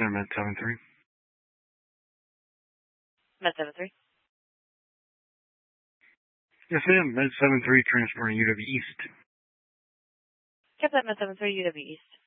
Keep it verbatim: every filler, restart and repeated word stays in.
Center, Med seven three. Med seven three. Yes, ma'am. Med seven three transporting U W East. Kept that Med seven three, U W East.